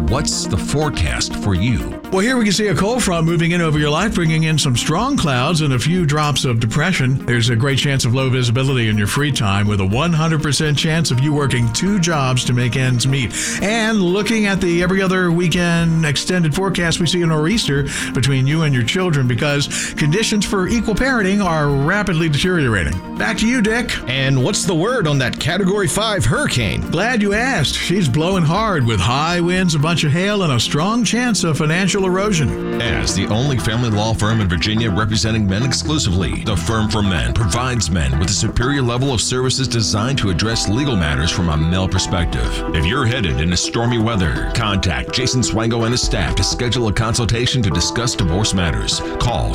what's the forecast for you? Well, here we can see a cold front moving in over your life, bringing in some strong clouds and a few drops of depression. There's a great chance of low visibility in your free time with a 100% chance of you working 2 jobs to make ends meet. And looking at the every other weekend extended forecast, we see a nor'easter between you and your children because conditions for equal parenting are rapidly deteriorating. Back to you, Dick. And what's the word on that Category 5 hurricane? Glad you asked. She's blowing hard with high winds, a bunch of hail, and a strong chance of financial erosion. As the only family law firm in Virginia representing men exclusively, the Firm for Men provides men with a superior level of services designed to address legal matters from a male perspective. If you're headed into stormy weather, contact Jason Swango and his staff to schedule a consultation to discuss divorce matters. Call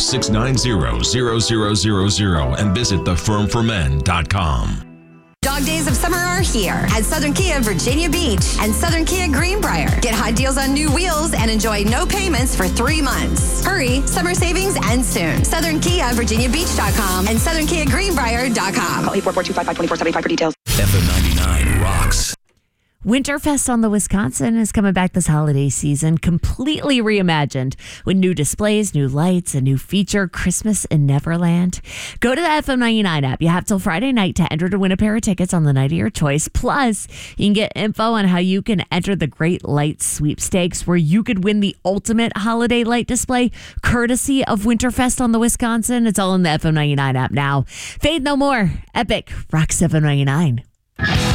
690-0000 and visit thefirmformen.com. Dog days of summer are here at Southern Kia Virginia Beach and Southern Kia Greenbrier. Get hot deals on new wheels and enjoy no payments for 3 months. Hurry, summer savings end soon. Southern Kia VirginiaBeach.com and SouthernKiaGreenbrier.com. Call 844-255-2475 for details. FM 99 rocks. Winterfest on the Wisconsin is coming back this holiday season, completely reimagined with new displays, new lights, a new feature, Christmas in Neverland. Go to the FM 99 app. You have till Friday night to enter to win a pair of tickets on the night of your choice. Plus, you can get info on how you can enter the Great Lights Sweepstakes, where you could win the ultimate holiday light display, courtesy of Winterfest on the Wisconsin. It's all in the FM 99 app now. Fade no more. Epic. Rock 799.